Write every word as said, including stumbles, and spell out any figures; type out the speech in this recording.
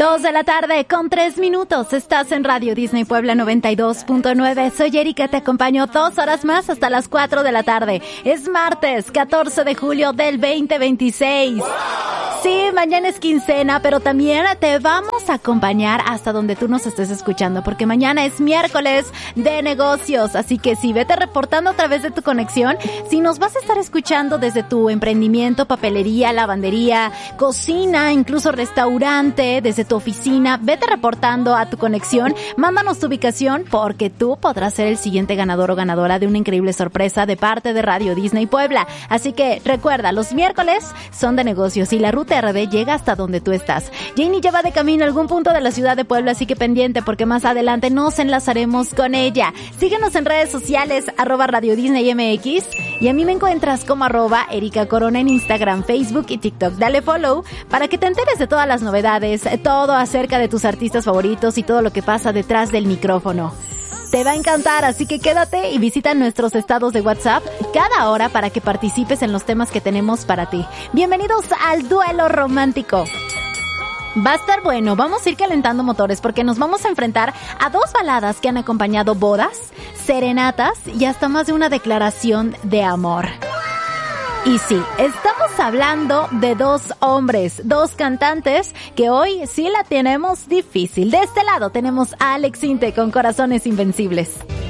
Dos de la tarde con tres minutos. Estás en Radio Disney Puebla noventa y dos punto nueve. Soy Erika, te acompaño dos horas más hasta las cuatro de la tarde. Es martes catorce de julio del veinte veintiséis. ¡Wow! Sí, mañana es quincena, pero también te vamos a acompañar hasta donde tú nos estés escuchando, porque mañana es miércoles de negocios. Así que sí, vete reportando a través de tu conexión. Si nos vas a estar escuchando desde tu emprendimiento, papelería, lavandería, cocina, incluso restaurante, desde tu oficina, vete reportando a tu conexión. Mándanos tu ubicación porque tú podrás ser el siguiente ganador o ganadora de una increíble sorpresa de parte de Radio Disney Puebla. Así que recuerda, los miércoles son de negocios y la ruta R D llega hasta donde tú estás. Janie ya va de camino a algún punto de la ciudad de Puebla, así que pendiente porque más adelante nos enlazaremos con ella. Síguenos en redes sociales, arroba Radio Disney M X, y a mí me encuentras como arroba Erika Corona en Instagram, Facebook y TikTok. Dale follow para que te enteres de todas las novedades, todo acerca de tus artistas favoritos y todo lo que pasa detrás del micrófono. Te va a encantar, así que quédate y visita nuestros estados de WhatsApp cada hora para que participes en los temas que tenemos para ti. Bienvenidos al Duelo Romántico. Va a estar bueno, vamos a ir calentando motores porque nos vamos a enfrentar a dos baladas que han acompañado bodas, serenatas y hasta más de una declaración de amor. Y sí, estamos hablando de dos hombres, dos cantantes que hoy sí la tenemos difícil. De este lado tenemos a Alex Intec con Corazones Invencibles.